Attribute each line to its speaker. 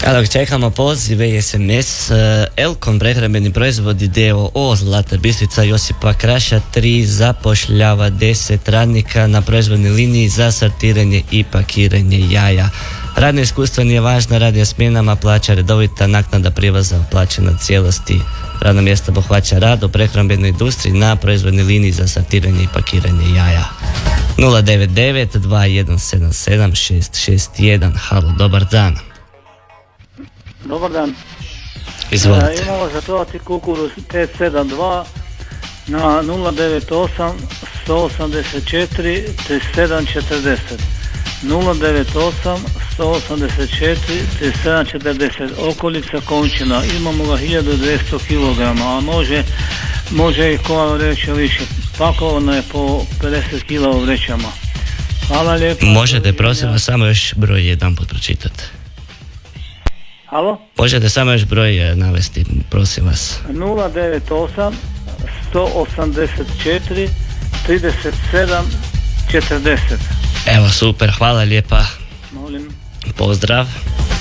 Speaker 1: A dok čekamo pozive i SMS, Elkon prehrambeni proizvodi d.o.o. Zlata Bistrica Josipa Kraša 3 zapošljava 10 radnika na proizvodnoj liniji za sortiranje i pakiranje jaja. Radno iskustvo nije važno, radi o smjenama, plaća redovita, naknada prijevoza plaćena cijelosti. Radno mjesto obuhvaća rad u prehrambenoj industriji na proizvodnoj liniji za sortiranje i pakiranje jaja. 099-2177-661. Halo, dobar dan.
Speaker 2: Dobar dan.
Speaker 1: Izvolite.
Speaker 2: Imamo za prodati kukuruz 572 na 098 184 3740. 098 184 3740. Okolica Končina. Imamo ga 1200 kg, a može i koja vreća više. Pakovano je po 50 kg u vrećama. Hvala lijepo.
Speaker 1: Možete prosim vas samo još broj jedan put pročitati.
Speaker 2: Halo?
Speaker 1: Možete samo još broj navesti, prosim vas.
Speaker 2: 098 184 37 40.
Speaker 1: Evo, super, hvala lijepa.
Speaker 2: Molim.
Speaker 1: Pozdrav.